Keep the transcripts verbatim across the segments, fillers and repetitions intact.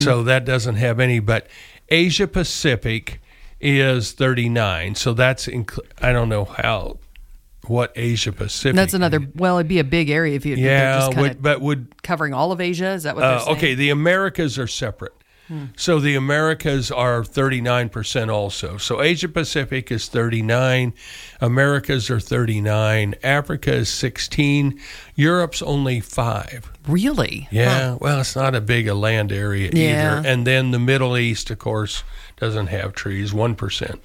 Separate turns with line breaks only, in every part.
So that doesn't have any, but Asia Pacific is thirty-nine. So that's, inc- I don't know how, what Asia Pacific.
That's another, well, it'd be a big area if you,
yeah,
just
would, but would.
Covering all of Asia? Is that what
uh,
they're saying?
Okay, the Americas are separate. Hmm. So the Americas are thirty-nine percent also. So Asia Pacific is thirty-nine, Americas are thirty-nine, Africa is sixteen, Europe's only five.
Really?
Yeah,
huh.
Well, it's not a big a land area
yeah.
either. And then the Middle East, of course, doesn't have trees, one percent.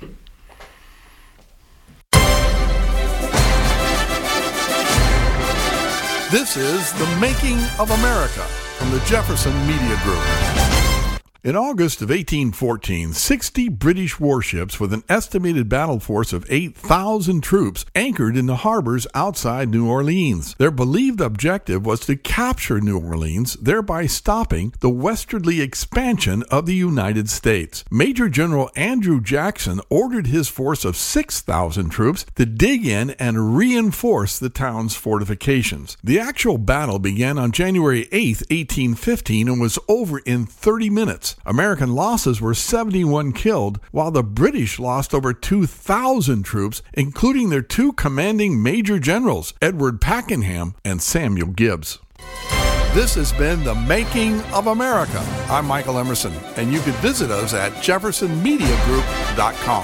This is The Making of America from the Jefferson Media Group. In August of eighteen fourteen, sixty British warships with an estimated battle force of eight thousand troops anchored in the harbors outside New Orleans. Their believed objective was to capture New Orleans, thereby stopping the westerly expansion of the United States. Major General Andrew Jackson ordered his force of six thousand troops to dig in and reinforce the town's fortifications. The actual battle began on January eighth, eighteen fifteen, and was over in thirty minutes. American losses were seventy-one killed, while the British lost over two thousand troops, including their two commanding major generals, Edward Pakenham and Samuel Gibbs. This has been The Making of America. I'm Michael Emerson, and you can visit us at jefferson media group dot com.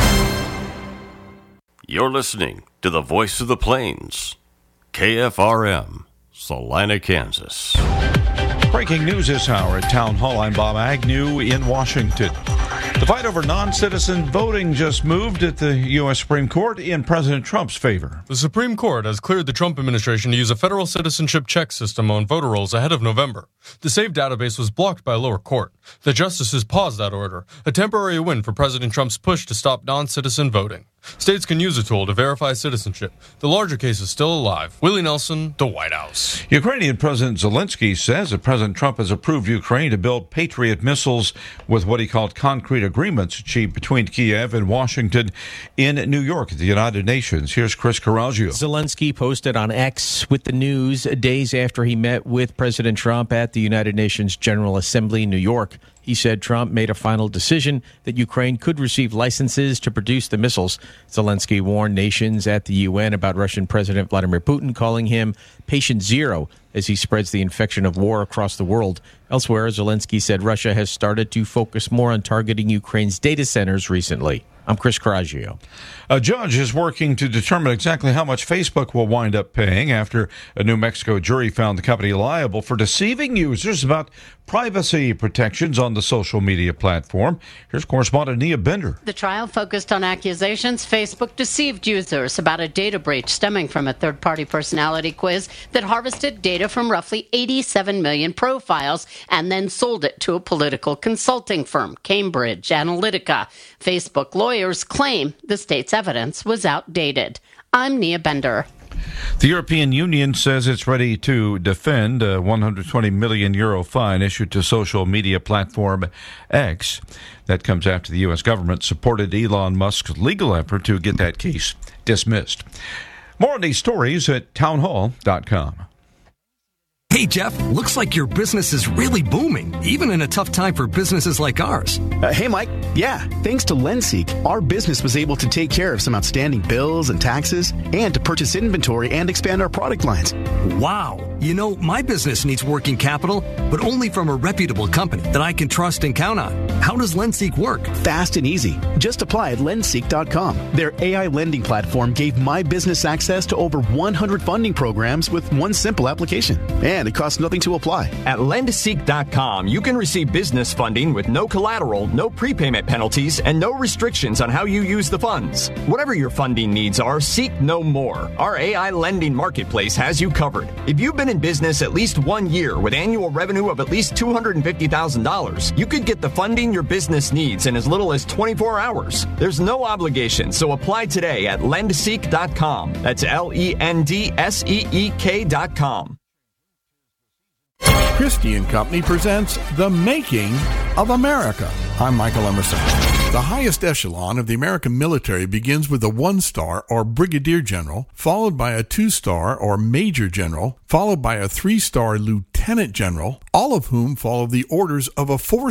You're listening to the Voice of the Plains, K F R M, Salina, Kansas.
Breaking news this hour at Town Hall. I'm Bob Agnew in Washington. The fight over non-citizen voting just moved at the U S Supreme Court in President Trump's favor.
The Supreme Court has cleared the Trump administration to use a federal citizenship check system on voter rolls ahead of November. The SAVE database was blocked by a lower court. The justices paused that order, a temporary win for President Trump's push to stop non-citizen voting. States can use a tool to verify citizenship. The larger case is still alive. Willie Nelson, the White House.
Ukrainian President Zelensky says that President Trump has approved Ukraine to build Patriot missiles with what he called concrete agreements achieved between Kiev and Washington in New York at the United Nations. Here's Chris Caraggio.
Zelensky posted on X with the news days after he met with President Trump at the United Nations General Assembly in New York. He said Trump made a final decision that Ukraine could receive licenses to produce the missiles. Zelensky warned nations at the U N about Russian President Vladimir Putin, calling him patient zero as he spreads the infection of war across the world. Elsewhere, Zelensky said Russia has started to focus more on targeting Ukraine's data centers recently. I'm Chris Caraggio.
A judge is working to determine exactly how much Facebook will wind up paying after a New Mexico jury found the company liable for deceiving users about privacy protections on the social media platform. Here's correspondent Nia Bender.
The trial focused on accusations Facebook deceived users about a data breach stemming from a third-party personality quiz that harvested data from roughly eighty-seven million profiles and then sold it to a political consulting firm, Cambridge Analytica. Facebook lawyers claim the state's evidence was outdated. I'm Nia Bender.
The European Union says it's ready to defend a one hundred twenty million euro fine issued to social media platform X. That comes after the U S government supported Elon Musk's legal effort to get that case dismissed. More on these stories at town hall dot com.
Hey, Jeff, looks like your business is really booming, even in a tough time for businesses like ours.
Uh, hey, Mike. Yeah, thanks to LendSeek, our business was able to take care of some outstanding bills and taxes and to purchase inventory and expand our product lines.
Wow. You know, my business needs working capital, but only from a reputable company that I can trust and count on. How does LendSeek work?
Fast and easy. Just apply at lendseek dot com. Their A I lending platform gave my business access to over one hundred funding programs with one simple application. And it costs nothing to apply.
At lendseek dot com, you can receive business funding with no collateral, no prepayment penalties, and no restrictions on how you use the funds. Whatever your funding needs are, seek no more. Our A I lending marketplace has you covered. If you've been in business at least one year with annual revenue of at least two hundred fifty thousand dollars, you could get the funding your business needs in as little as twenty-four hours. There's no obligation, so apply today at lendseek dot com. That's L E N D S E E K dot com.
Christie and Company presents The Making of America. I'm Michael Emerson. The highest echelon of the American military begins with a one-star or brigadier general, followed by a two-star or major general, followed by a three-star lieutenant general, all of whom follow the orders of a four